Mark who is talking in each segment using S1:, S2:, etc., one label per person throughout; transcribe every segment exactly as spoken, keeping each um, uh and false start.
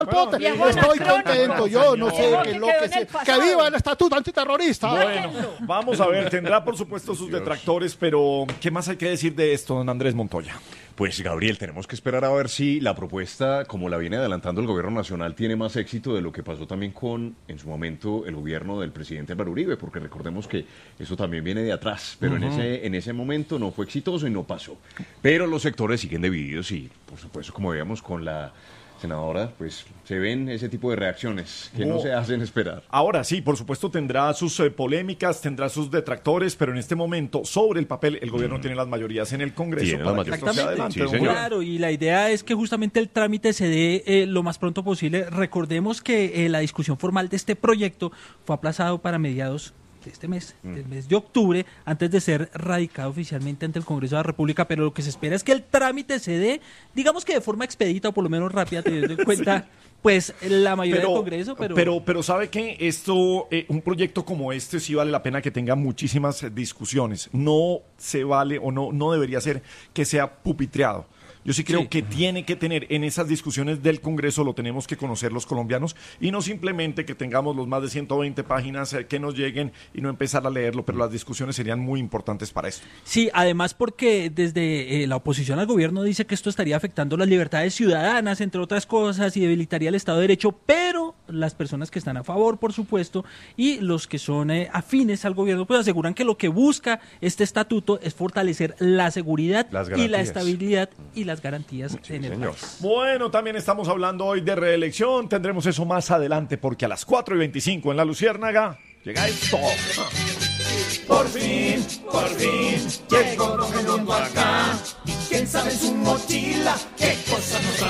S1: Bueno,
S2: Viejo
S1: estoy
S2: anacrónico.
S1: contento, yo no sé
S2: Viejo
S1: qué
S2: que
S1: lo
S2: quedó
S1: que
S2: en
S1: se...
S2: el pasado.
S1: ¡Que viva el estatuto antiterrorista!
S2: Bueno,
S3: Vamos a ver, tendrá por supuesto sus detractores, pero ¿qué más hay que decir de esto, don Andrés Montoya?
S4: Pues Gabriel, tenemos que esperar a ver si la propuesta, como la viene adelantando el gobierno nacional, tiene más éxito de lo que pasó también con, en su momento, el gobierno del presidente Álvaro Uribe, porque recordemos que eso también viene de atrás, pero en ese en ese momento no fue exitoso y no pasó. Pero los sectores siguen divididos y, por supuesto, como veíamos con la senadora, pues se ven ese tipo de reacciones que no,
S3: No.
S4: se hacen esperar.
S3: Ahora sí, por supuesto tendrá sus eh, polémicas, tendrá sus detractores, pero en este momento, sobre el papel, el gobierno tiene las mayorías en el Congreso
S4: Tiene
S3: para
S4: las
S3: que esto
S4: mayorías.
S3: sea adelante,
S4: Sí,
S3: don
S4: señor.
S3: Julio.
S5: Claro, y la idea es que justamente el trámite se dé eh, lo más pronto posible. Recordemos que eh, la discusión formal de este proyecto fue aplazado para mediados de este mes, del mes de octubre, antes de ser radicado oficialmente ante el Congreso de la República, pero lo que se espera es que el trámite se dé, digamos que de forma expedita o por lo menos rápida, teniendo en cuenta pues la mayoría del Congreso, pero...
S3: pero, pero ¿sabe qué? Esto, eh, un proyecto como este sí vale la pena que tenga muchísimas eh, discusiones. No se vale o no, no debería ser que sea pupitreado. Yo sí creo
S5: Sí.
S3: que tiene que tener en esas discusiones del Congreso, lo tenemos que conocer los colombianos y no simplemente que tengamos los más de ciento veinte páginas eh, que nos lleguen y no empezar a leerlo, pero las discusiones serían muy importantes para esto.
S5: Sí, además porque desde eh, la oposición al gobierno dice que esto estaría afectando las libertades ciudadanas, entre otras cosas, y debilitaría el Estado de Derecho, pero las personas que están a favor, por supuesto, y los que son eh, afines al gobierno, pues aseguran que lo que busca este estatuto es fortalecer la seguridad
S4: Las
S5: y la
S4: garantías.
S5: estabilidad y las garantías
S4: Sí,
S5: en el
S4: señor.
S5: país.
S3: Bueno, también estamos hablando hoy de reelección, tendremos eso más adelante porque a las cuatro y veinticinco en La Luciérnaga llega esto.
S6: Por fin, por fin, llegó Don Redondo acá. Y quién sabe en su mochila qué cosa nos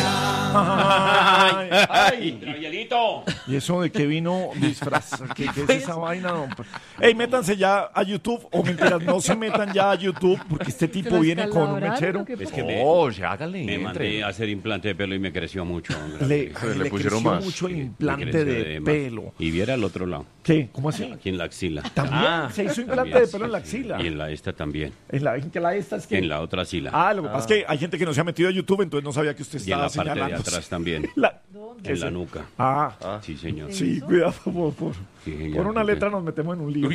S6: traerá.
S3: Ay, ay.
S7: Gabrielito.
S3: ¿Y eso de qué vino disfraz? ¿Qué, qué es esa vaina? No? Ey, métanse ya a YouTube, o mentiras, no se metan ya a YouTube, porque este tipo viene con un mechero.
S7: Es que me,
S4: Oh, ya hágale,
S7: me
S4: entre.
S7: mandé a hacer implante de pelo y me creció mucho. hombre.
S3: Le,
S4: Se le
S3: le
S4: pusieron
S3: creció
S4: más.
S3: mucho el
S7: Me
S3: implante
S7: creció
S3: de
S7: más.
S3: pelo.
S7: Y viera al otro lado,
S3: ¿Qué? ¿Cómo así?
S7: aquí en la axila.
S3: También se hizo implante
S7: También,
S3: de pelo en la
S7: sí,
S3: axila.
S7: Y en la esta también.
S3: En la, en que la esta es que...
S7: En la otra axila.
S3: Ah, lo que pasa es que hay gente que no se ha metido a YouTube, entonces no sabía que usted
S7: y en
S3: estaba
S7: la parte de
S3: señalando.
S7: atrás también.
S3: La-
S7: En la nuca.
S3: Ah,
S7: Sí, señor.
S3: sí, cuidado, por, por,
S7: Sí, señor,
S3: por una
S7: porque-
S3: letra nos metemos en un lío.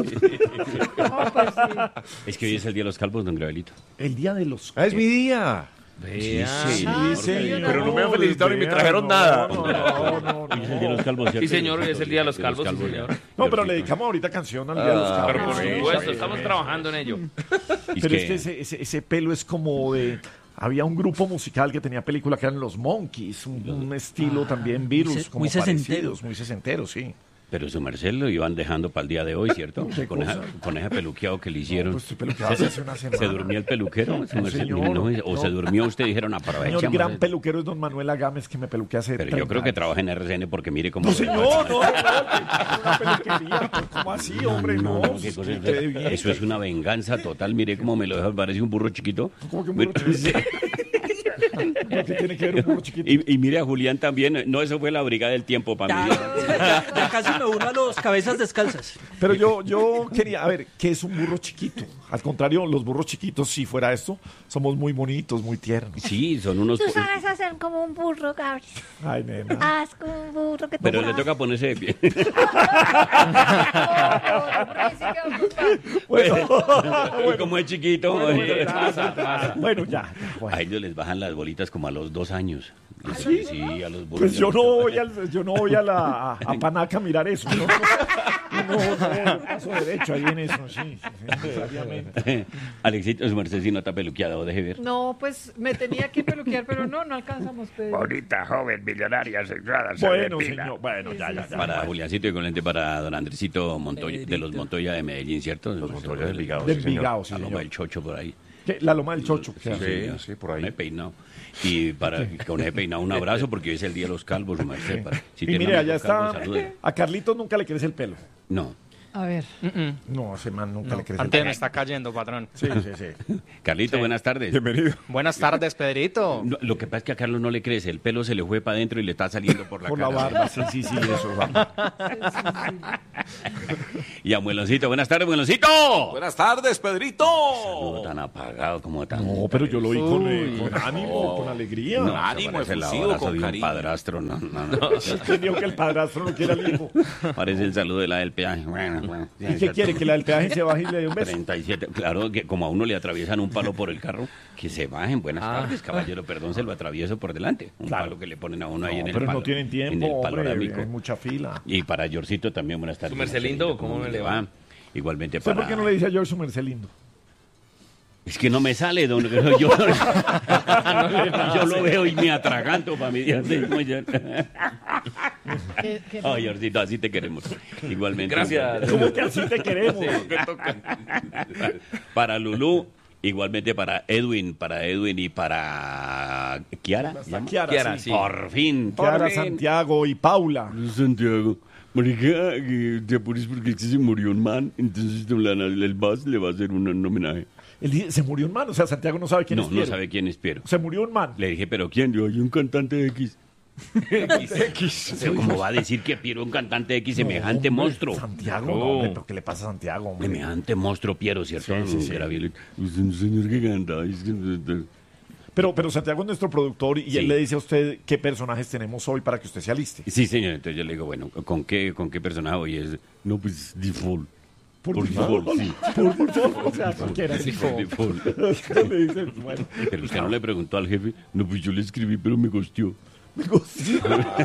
S7: Es que hoy es el día de los calvos, don Gabrielito.
S3: El día de los...
S4: Ah, es mi día.
S7: Sí,
S3: Sí, señor.
S4: Pero no me han felicitado ni me trajeron
S3: No,
S4: nada.
S3: No, no, no,
S7: Hoy es el día de los calvos.
S8: Sí, señor, hoy es el día de los calvos, sí, señor.
S3: No, pero le dedicamos ahorita canción al día de los
S4: Ah,
S8: Pero
S3: calvos.
S8: por
S4: Sí,
S8: supuesto,
S4: sí,
S8: estamos
S4: sí.
S8: trabajando en ello.
S7: Y
S3: Pero es que ese, ese, ese pelo es como de... Había un grupo musical que tenía película que eran los Monkeys, un, un estilo también virus,
S5: muy se-
S3: como
S5: muy sesentero.
S3: parecidos, muy sesentero, sí.
S7: Pero su merced lo iban dejando para el día de hoy, ¿cierto?
S3: ¿Qué
S7: Con ese,
S3: cosa?
S7: con ese peluqueado que le hicieron.
S3: Pues estoy peluqueado desde hace una semana.
S7: ¿Se durmió el peluquero? Su
S3: No,
S7: merced?
S3: señor,
S7: No, o se
S3: no.
S7: durmió usted, dijeron,
S3: Señor,
S7: aprovechamos.
S3: gran
S7: esto.
S3: peluquero es don Manuel Agames, que me peluquea hace
S7: Pero yo creo que trabaja en R C N porque mire cómo...
S3: No, señor, no, no, no, una peluquería, pero ¿cómo así, hombre? No,
S7: No, no, qué cosa es
S3: quede
S7: esa.
S3: bien.
S7: Eso es una venganza total. Mire cómo me lo deja, parece un burro chiquito.
S3: ¿Cómo que un burro chiquito? ¿Qué tiene que ver un burro chiquito?
S7: Y, y mire a Julián también. No, eso fue la brigada del tiempo para mí.
S5: Ya, ya- ya casi me uno a los cabezas descalzas.
S3: Pero yo, yo quería, a ver, ¿qué es un burro chiquito? Al contrario, los burros chiquitos, si fuera esto, somos muy bonitos, muy tiernos.
S7: Sí, son unos...
S2: Tú sabes hacer como un burro, Gabriel.
S3: Ay, nena.
S2: Haz como un burro que te
S7: Pero le
S2: vas.
S7: toca ponerse de pie.
S3: Bueno,
S7: Y como es chiquito...
S3: bueno, bueno, ya. Bueno.
S7: A ellos les bajan las bolitas como a los dos años.
S3: ¿Sí?
S7: Sí, a los burros.
S3: Pues yo no voy, al, yo no voy a la a, a Panaca a mirar eso. No, no, no, no, paso derecho ahí en eso, sí, sí, necesariamente.
S7: Alexito, su merced sí no está peluqueado, deje ver.
S9: No, pues me tenía que peluquear, pero no, no alcanzamos, Pedro.
S10: Bonita, joven, millonaria, sexuada, se
S3: Bueno,
S10: depila.
S3: señor, bueno, ya, ya, ya.
S7: Para Juliancito y con para don Andresito Montoya, de los
S5: Pedrito.
S7: Montoya de Medellín, ¿cierto?
S4: Los Montoya del Vigado,
S3: Del
S4: sí, señor.
S3: Vigao, sí,
S7: La Loma
S3: señor.
S7: del Chocho por ahí.
S3: ¿Qué? La loma del chocho.
S7: Sí,
S3: claro.
S7: señor.
S4: sí, por ahí.
S7: Me he peinado. Y para, con ese peinado, un abrazo porque hoy es el día de los calvos, su merced. Para- si
S3: Y
S7: tiene
S3: mire,
S7: amigos
S3: allá está.
S7: calvos, salude.
S3: A Carlitos nunca le crece el pelo.
S7: No.
S9: A ver.
S3: No, a ese man nunca le crece el
S8: Antes
S3: pelo.
S8: me está cayendo, patrón.
S3: Sí, sí, sí.
S7: Carlito, buenas tardes.
S4: Bienvenido.
S8: Buenas tardes, Pedrito.
S7: No, lo que pasa es que a Carlos no le crece, el pelo se le fue para adentro y le está saliendo por la
S3: Por
S7: cara.
S3: la barba, sí, sí, sí, eso. Vamos.
S7: Y a Mueloncito, buenas tardes, Mueloncito.
S11: Buenas tardes, Pedrito.
S7: Saludo tan apagado como tan...
S3: No, pero yo lo vi con, eh, con ánimo, con alegría.
S7: No,
S11: ánimo,
S7: parece el
S11: efusivo,
S7: abrazo
S11: con
S7: de un
S11: cariño.
S7: padrastro, no, no, no.
S3: Entendió que el padrastro no quiere al hijo.
S7: Parece el saludo de la del peaje. Bueno, bueno.
S3: ¿Y qué quiere? ¿Que la del peaje se baje y le dé un beso?
S7: treinta y siete, claro, que como a uno le atraviesan un palo por el carro, que se bajen. Buenas
S3: Ah.
S7: tardes, caballero, perdón, se lo atravieso por delante. Un
S3: Claro.
S7: palo que le ponen a uno ahí
S3: No,
S7: en el
S3: pero
S7: palo.
S3: no tienen tiempo,
S7: en el
S3: hombre,
S7: panorámico.
S3: hay mucha fila.
S7: Y para Yorcito también, buenas tardes.
S8: Su merced lindo, ¿cómo le va?
S7: Igualmente
S3: ¿Usted
S7: para...
S3: por qué no le dice a George su merced lindo?
S7: Es que no me sale, don... Yo, yo, yo lo veo y me atraganto para mi día.
S9: ¿Qué- qué-
S7: Ay, Yorcito, así te queremos. Igualmente.
S8: Gracias.
S3: ¿Cómo que así te queremos?
S7: Para Lulú, igualmente para Edwin, para Edwin y para Kiara. ¿se llama?
S3: Kiara,
S8: Kiara,
S3: sí.
S8: sí.
S7: Por fin, por
S3: Kiara,
S7: fin.
S3: Santiago y Paula.
S12: Santiago, marica, que te apures porque es que se murió un man, entonces la- la- el B A S le va a hacer un, un homenaje.
S3: Él dice, se murió un man, o sea, Santiago no sabe quién
S7: No,
S3: es
S7: no
S3: Piero.
S7: sabe quién es Piero.
S3: Se murió un man.
S7: Le dije, pero ¿quién?
S12: Yo, hay un cantante X.
S3: X.
S7: O sea, ¿cómo va a decir que Piero es un cantante X semejante
S3: No, hombre,
S7: monstruo?
S3: Santiago,
S7: No.
S3: no, hombre, ¿pero qué le pasa a Santiago, hombre?
S7: Semejante monstruo Piero, ¿cierto?
S3: Sí, sí, sí.
S7: Era bien-
S12: Es un señor que canta. es que-
S3: Pero, pero Santiago es nuestro productor y
S7: Sí.
S3: él le dice a usted qué personajes tenemos hoy para que usted se aliste.
S7: Sí, señor, entonces yo le digo, bueno, ¿con qué, con qué personaje hoy es?
S12: No, pues default.
S3: Por,
S12: Por
S3: favor,
S12: favor, sí.
S3: Por, por favor, o sea, cualquiera.
S7: Default.
S3: Le dice, bueno,
S7: Pero usted no le preguntó al jefe.
S12: No, pues yo le escribí, pero me costeó.
S3: me gustó.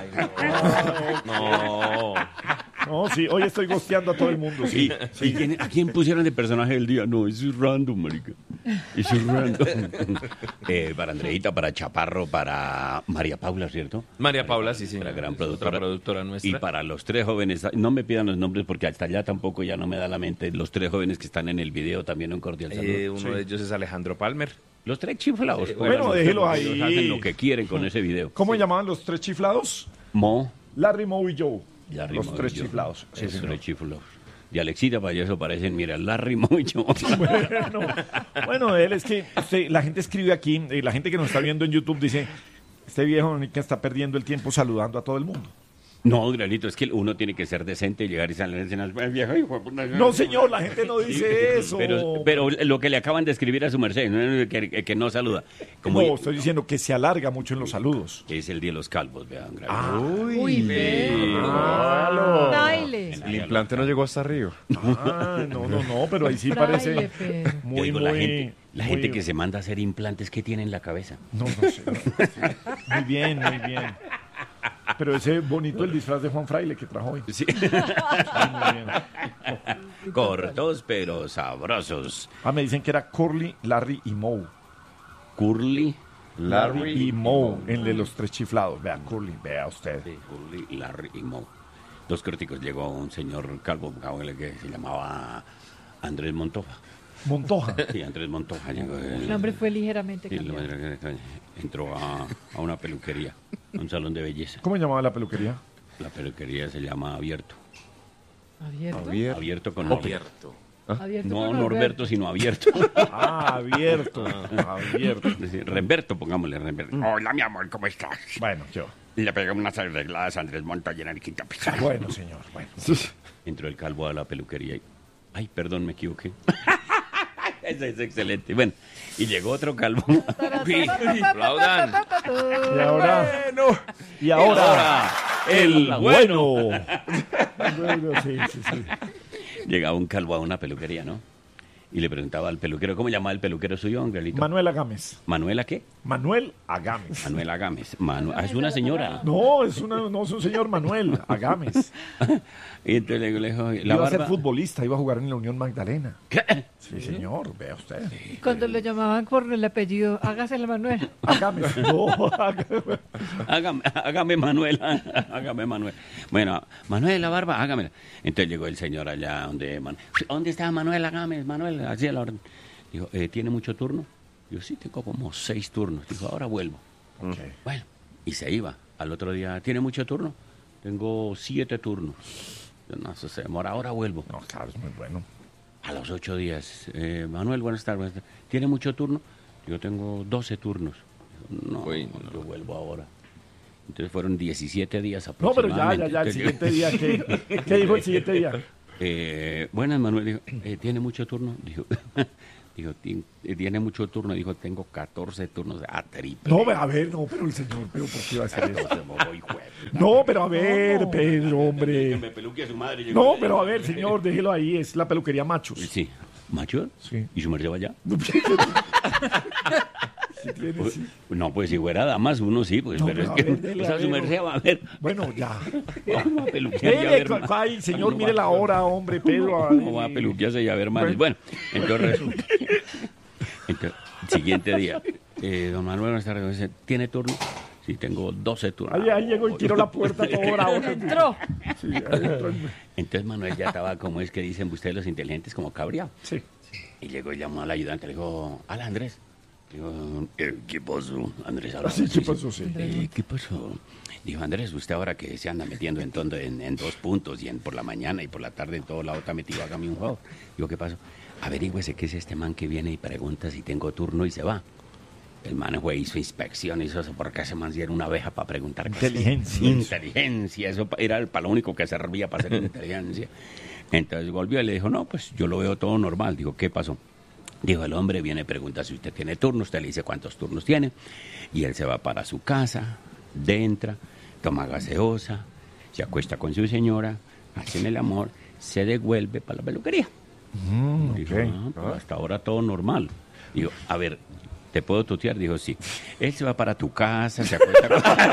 S8: No.
S3: No, sí, hoy estoy gosteando a todo el mundo, sí.
S7: ¿Y, y quién- a quién pusieron de personaje del día?
S12: No, eso es random, marica. Eso es random.
S7: Eh, para Andreita, para Chaparro, para María Paula, ¿cierto?
S8: María Paula, sí, sí.
S7: La gran
S8: Es otra
S7: productora.
S8: productora nuestra.
S7: Y para los tres jóvenes, no me pidan los nombres porque hasta allá tampoco ya no me da la mente. Los tres jóvenes que están en el video, también un cordial saludo.
S8: Eh, uno de ellos es Alejandro Palmer.
S7: Los tres chiflados.
S8: Eh,
S7: pues,
S3: bueno,
S7: los
S3: déjelo
S7: tres,
S3: ahí.
S7: ellos hacen lo que quieren con ese video.
S3: ¿Cómo llamaban los tres chiflados?
S7: Mo,
S3: Larry, Moe y Joe.
S7: Larry,
S3: los
S7: Mo
S3: tres
S7: y yo.
S3: chiflados. Sí,
S7: Los
S3: señor.
S7: tres chiflados. Y Alexita para eso parecen, mira, Larry, Mo y yo.
S3: Bueno, bueno, él es que usted- la gente escribe aquí, eh, la gente que nos está viendo en YouTube dice, este viejo que está perdiendo el tiempo saludando a todo el mundo.
S7: No, Granito, es que uno tiene que ser decente y llegar y salir en escenas. "El viejo hijo de puta".
S3: No, señor, la gente no dice eso.
S7: Pero, pero lo que le acaban de escribir a su merced, ¿no? que, que no saluda. Como
S3: no, estoy diciendo que se alarga mucho en los saludos.
S7: es el día de los calvos, vean. Granito.
S3: Ah,
S9: Uy, ve.
S4: Claro.
S9: Baile.
S4: El implante no llegó hasta arriba.
S3: ah, no, no, no, pero ahí sí
S9: Fraile,
S3: parece
S9: pero.
S7: Yo
S3: muy,
S7: digo,
S3: muy...
S7: la gente, la
S3: muy-
S7: gente que se manda a hacer implantes, ¿qué tiene en la cabeza?
S3: No, no sé. Muy bien, muy bien. Pero ese bonito el disfraz de Juan Fraile que trajo hoy.
S7: Sí.
S3: Sí, muy bien.
S7: Cortos pero sabrosos.
S3: Ah, me dicen que era Curly, Larry y Moe.
S7: Curly.
S3: Larry y Moe, el de los tres chiflados. Vea, Curly, vea usted.
S7: Sí, Curly, Larry y Moe. Dos críticos. Llegó un señor calvo que se llamaba Andrés Montoja.
S3: Montoja.
S7: Sí, Andrés Montoja llegó.
S9: El nombre fue ligeramente
S7: Sí,
S9: cambiado.
S7: lo- entró a, a una peluquería, a un salón de belleza.
S3: ¿Cómo llamaba la peluquería?
S7: La peluquería se llama Abierto.
S9: ¿Abierto?
S7: Abierto con Norberto.
S9: Abierto
S7: No
S9: con
S7: Norberto, sino abierto.
S3: Ah, abierto. Abierto.
S7: Es decir, Remberto, pongámosle Remberto.
S11: Hola, mi amor, ¿cómo estás?
S3: Bueno, yo.
S11: Le pegué unas arregladas a Andrés Montoya en el quinto piso.
S3: Bueno, señor. Bueno.
S7: Entró el calvo a la peluquería y... Ay, perdón, me equivoqué. Ese es excelente. Bueno, y llegó otro calvo.
S8: Aplaudan.
S3: Y ahora. Y ahora.
S7: el bueno.
S3: Bueno, sí, sí, sí.
S7: Llegaba un calvo a una peluquería, ¿no? Y le preguntaba al peluquero, ¿cómo llamaba el peluquero suyo, Angelito?
S3: Manuela Gámez.
S7: ¿Manuela qué?
S3: Manuel Agames.
S7: Manuela Gámez. Manu- ah, es una señora.
S3: No, es, una, no, es un señor Manuel Agames.
S7: Y entonces le le dijo, la
S3: Iba a ser
S7: barba...
S3: futbolista, iba a jugar en la Unión Magdalena.
S7: ¿Qué?
S3: Sí, señor, vea usted.
S9: Cuando lo llamaban por el apellido, hágase la Manuel.
S3: Agames. No, Agames.
S7: Hágame, hágame Manuela, hágame Manuel. Bueno, Manuel, la barba, hágamela. Entonces llegó el señor allá donde... Man- ¿Dónde está Manuel Gámez? Manuel, así a la orden. Dijo, eh, ¿tiene mucho turno? Yo sí, tengo como seis turnos. Dijo, ahora vuelvo.
S3: Ok.
S7: Bueno, y se iba. Al otro día, ¿tiene mucho turno? Tengo siete turnos. Yo, no, eso se demora, ahora vuelvo.
S3: No, claro, es muy bueno.
S7: A los ocho días, eh, Manuel, buenas tardes. buenas tardes. ¿Tiene mucho turno? Yo tengo doce turnos. Dijo, no,
S8: Uy,
S7: yo vuelvo ahora. Entonces fueron diecisiete días
S3: No, pero ya,
S7: aproximadamente.
S3: ya, ya, el
S7: Entonces,
S3: siguiente día, ¿qué, ¿qué dijo el siguiente día?
S7: eh, buenas, Manuel. Dijo, eh, ¿tiene mucho turno? Dijo, dijo, "Tien- eh, tiene mucho turno. Dijo, tengo catorce turnos a triple.
S3: No, a ver, no, pero el señor, pero ¿por qué iba a hacer eso?
S7: Se mojó, hijo de-
S3: No, pero a ver, Pedro,
S7: Que
S3: hombre.
S7: me peluque a su madre.
S3: No, pero a ver, señor, déjelo ahí, es la peluquería Machos.
S7: Sí. ¿Macho?
S3: Sí.
S7: ¿Y su merced va allá?
S3: Sí tiene,
S7: Pues,
S3: sí.
S7: no, pues si fuera damas, uno sí, pues,
S3: No,
S7: pero es
S3: pero a
S7: que,
S3: ver, dele,
S7: o sea,
S3: a
S7: su
S3: ver,
S7: merced va a ver.
S3: Bueno, ya.
S7: Vamos a peluquear y a
S3: Dele,
S7: ver
S3: cu-
S7: más.
S3: ay, señor,
S7: No
S3: mire
S7: va-
S3: la hora, hombre, Pedro.
S7: No va a peluquearse y a ver más. Bueno, entonces resulta. Entonces, siguiente día. Eh, don Manuel, buenas tardes. Dice, ¿tiene turno? Sí, tengo doce turnos.
S3: Ahí, ahí llegó y tiró la puerta todo bravo.
S9: Entró.
S3: Sí, ahí entró.
S7: Entonces Manuel ya estaba, como es que dicen ustedes los inteligentes, como cabreado.
S3: Sí.
S7: Y llegó y llamó al ayudante, le dijo, hola Andrés. Dijo, "Eh, ¿qué pasó? Andrés hablaba
S3: Ah, sí,
S7: así,
S3: ¿qué pasó? Sí.
S7: "Eh, ¿Qué pasó? Dijo, Andrés, usted ahora que se anda metiendo en, todo, en, en dos puntos y en por la mañana y por la tarde en todo lado está metido, hágame un juego. Digo, ¿qué pasó? Averígüese qué es este man que viene y pregunta si tengo turno y se va. El man fue, hizo inspección, hizo eso, porque ese man sí era una abeja para preguntar cosas.
S3: Inteligencia.
S7: Inteligencia, eso pa- era para lo único que servía para hacer inteligencia. Entonces volvió y le dijo, no, pues yo lo veo todo normal. Digo, ¿qué pasó? Dijo, el hombre viene y pregunta si usted tiene turno, usted le dice cuántos turnos tiene, y él se va para su casa, entra, toma gaseosa, se acuesta con su señora, hacen el amor, se devuelve para la peluquería. Dijo, ah, pues hasta ahora todo normal. Digo, a ver, ¿te puedo tutear? Dijo, sí. Él se va para tu casa, se acuesta con...